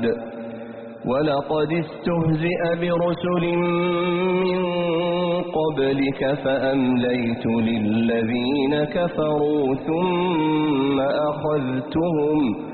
ولقد استهزئ برسل من قبلك فأمليت للذين كفروا ثم أخذتهم